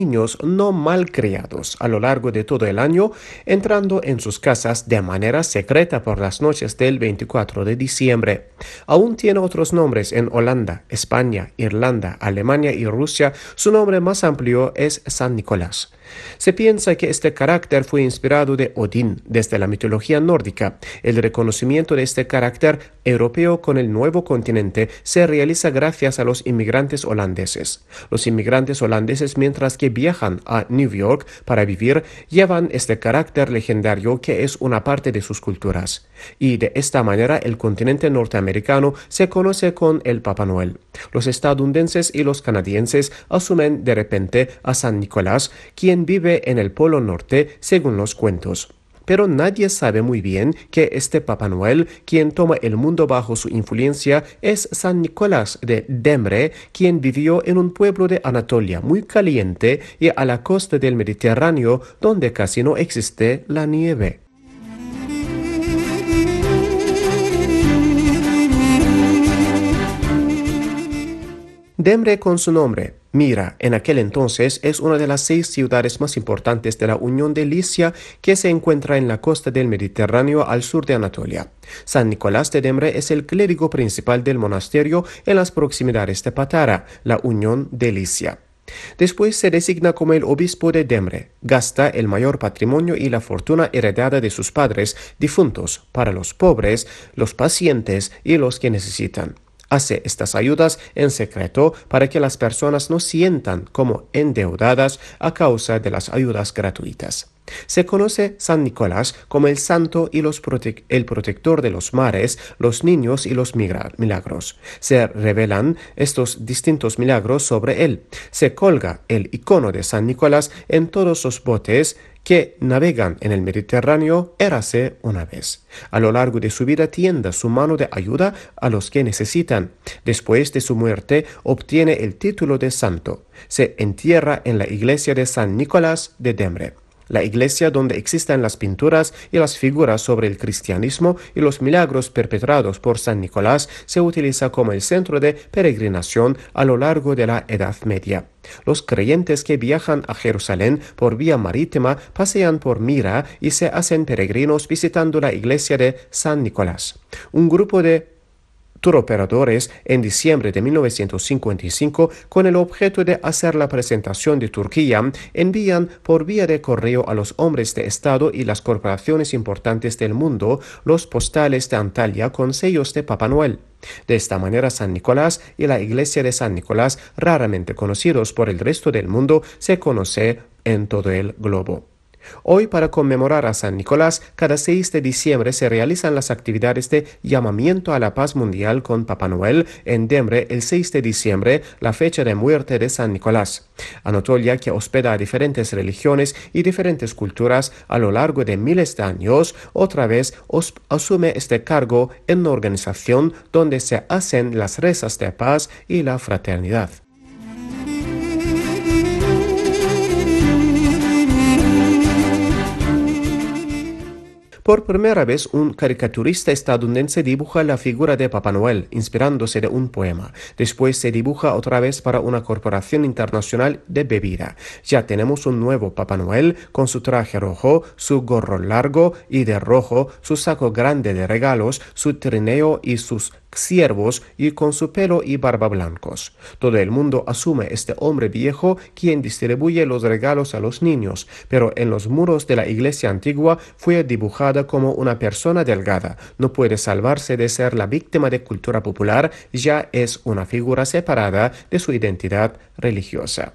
niños no malcriados a lo largo de todo el año, entrando en sus casas de manera secreta por las noches del 24 de diciembre. Aún tiene otros nombres en Holanda, España, Irlanda, Alemania y Rusia. Su nombre más amplio es San Nicolás. Se piensa que este carácter fue inspirado de Odín desde la mitología nórdica. El reconocimiento de este carácter europeo con el nuevo continente se realiza gracias a los inmigrantes holandeses. Los inmigrantes holandeses, mientras que viajan a New York para vivir, llevan este carácter legendario que es una parte de sus culturas. Y de esta manera el continente norteamericano se conoce con el Papá Noel. Los estadounidenses y los canadienses asumen de repente a San Nicolás, quien vive en el Polo Norte según los cuentos. Pero nadie sabe muy bien que este Papá Noel, quien toma el mundo bajo su influencia, es San Nicolás de Demre, quien vivió en un pueblo de Anatolia muy caliente y a la costa del Mediterráneo, donde casi no existe la nieve. Demre con su nombre. Mira, en aquel entonces es una de las 6 ciudades más importantes de la Unión de Licia, que se encuentra en la costa del Mediterráneo al sur de Anatolia. San Nicolás de Demre es el clérigo principal del monasterio en las proximidades de Patara, la Unión de Licia. Después se designa como el obispo de Demre. Gasta el mayor patrimonio y la fortuna heredada de sus padres difuntos para los pobres, los pacientes y los que necesitan. Hace estas ayudas en secreto para que las personas no sientan como endeudadas a causa de las ayudas gratuitas. Se conoce San Nicolás como el santo y el protector de los mares, los niños y los milagros. Se revelan estos distintos milagros sobre él. Se colga el icono de San Nicolás en todos los botes que navegan en el Mediterráneo, érase una vez. A lo largo de su vida tiende su mano de ayuda a los que necesitan. Después de su muerte obtiene el título de santo. Se entierra en la iglesia de San Nicolás de Demre. La iglesia donde existen las pinturas y las figuras sobre el cristianismo y los milagros perpetrados por San Nicolás se utiliza como el centro de peregrinación a lo largo de la Edad Media. Los creyentes que viajan a Jerusalén por vía marítima pasean por Mira y se hacen peregrinos visitando la iglesia de San Nicolás. Un grupo de turoperadores en diciembre de 1955, con el objeto de hacer la presentación de Turquía, envían por vía de correo a los hombres de Estado y las corporaciones importantes del mundo los postales de Antalya con sellos de Papá Noel. De esta manera, San Nicolás y la iglesia de San Nicolás, raramente conocidos por el resto del mundo, se conoce en todo el globo. Hoy, para conmemorar a San Nicolás, cada 6 de diciembre se realizan las actividades de llamamiento a la paz mundial con Papá Noel en Demre el 6 de diciembre, la fecha de muerte de San Nicolás. Anatolia, que hospeda a diferentes religiones y diferentes culturas a lo largo de miles de años, otra vez asume este cargo en una organización donde se hacen las rezas de paz y la fraternidad. Por primera vez, un caricaturista estadounidense dibuja la figura de Papá Noel, inspirándose de un poema. Después se dibuja otra vez para una corporación internacional de bebida. Ya tenemos un nuevo Papá Noel con su traje rojo, su gorro largo y de rojo, su saco grande de regalos, su trineo y sus ciervos y con su pelo y barba blancos. Todo el mundo asume este hombre viejo quien distribuye los regalos a los niños, pero en los muros de la iglesia antigua fue dibujada como una persona delgada. No puede salvarse de ser la víctima de cultura popular, ya es una figura separada de su identidad religiosa.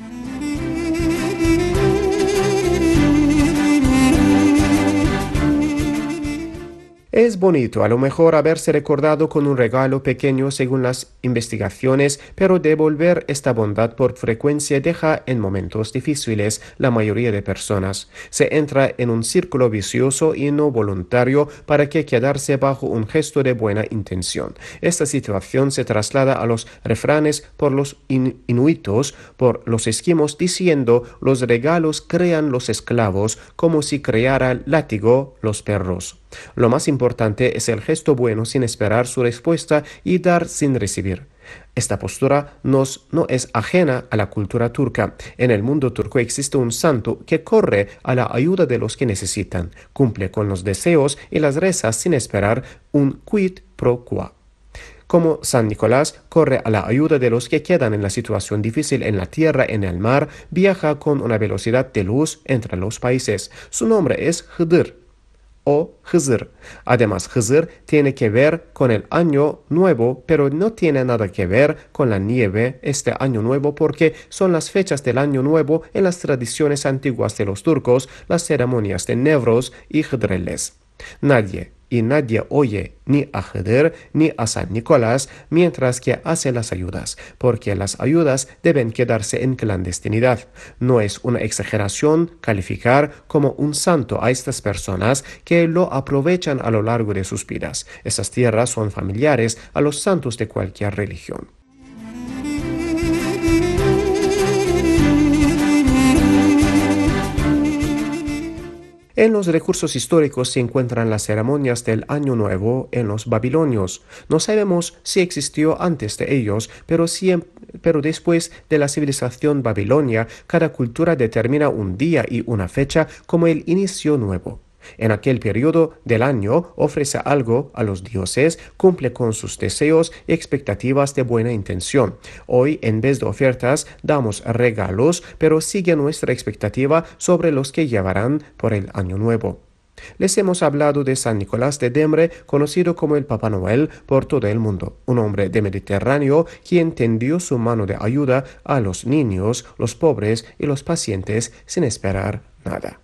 Es bonito a lo mejor haberse recordado con un regalo pequeño según las investigaciones, pero devolver esta bondad por frecuencia deja en momentos difíciles la mayoría de personas. Se entra en un círculo vicioso y no voluntario para que quedarse bajo un gesto de buena intención. Esta situación se traslada a los refranes por los inuitos, por los esquimos diciendo los regalos crean los esclavos como si creara el látigo los perros. Lo más importante es el gesto bueno sin esperar su respuesta y dar sin recibir. Esta postura no es ajena a la cultura turca. En el mundo turco existe un santo que corre a la ayuda de los que necesitan, cumple con los deseos y las rezas sin esperar un quid pro quo. Como San Nicolás, corre a la ayuda de los que quedan en la situación difícil en la tierra, en el mar, viaja con una velocidad de luz entre los países. Su nombre es Hıdır o Hızır. Además, Hızır tiene que ver con el año nuevo, pero no tiene nada que ver con la nieve este año nuevo porque son las fechas del año nuevo en las tradiciones antiguas de los turcos, las ceremonias de Nevroz y Hıdrellez. Nadie oye ni a Hıdır ni a San Nicolás mientras que hace las ayudas, porque las ayudas deben quedarse en clandestinidad. No es una exageración calificar como un santo a estas personas que lo aprovechan a lo largo de sus vidas. Esas tierras son familiares a los santos de cualquier religión. En los recursos históricos se encuentran las ceremonias del Año Nuevo en los babilonios. No sabemos si existió antes de ellos, pero después de la civilización babilonia, cada cultura determina un día y una fecha como el inicio nuevo. En aquel periodo del año ofrece algo a los dioses, cumple con sus deseos y expectativas de buena intención. Hoy, en vez de ofertas, damos regalos, pero sigue nuestra expectativa sobre los que llevarán por el año nuevo. Les hemos hablado de San Nicolás de Demre, conocido como el Papá Noel por todo el mundo, un hombre de Mediterráneo quien tendió su mano de ayuda a los niños, los pobres y los pacientes sin esperar nada.